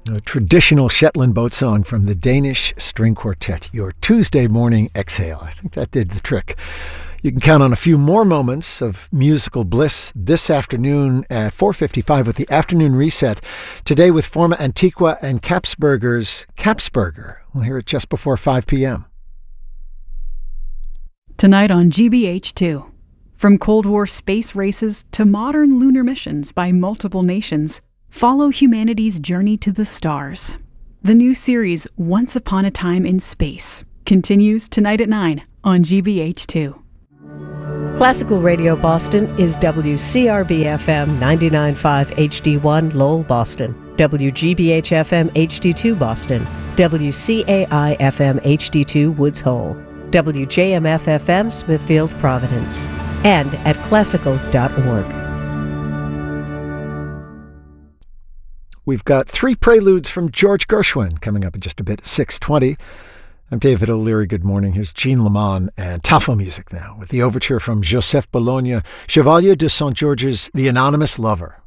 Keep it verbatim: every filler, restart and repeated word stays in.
A traditional Shetland boat song from the Danish String Quartet, your Tuesday morning exhale. I think that did the trick. You can count on a few more moments of musical bliss this afternoon at four fifty-five with the Afternoon Reset. Today with Forma Antiqua and Capsberger's Capsberger. We'll hear it just before five p.m. Tonight on G B H two. From Cold War space races to modern lunar missions by multiple nations, follow humanity's journey to the stars. The new series, Once Upon a Time in Space, continues tonight at nine on G B H two. Classical Radio Boston is W C R B F M ninety-nine point five H D one Lowell, Boston, W G B H F M H D two Boston, W C A I F M H D two Woods Hole, W J M F F M Smithfield, Providence, and at classical dot org. We've got three preludes from George Gershwin coming up in just a bit at six twenty. I'm David O'Leary. Good morning. Here's Jean Lamont and Tafo Music now with the overture from Joseph Bologna, Chevalier de Saint George's The Anonymous Lover.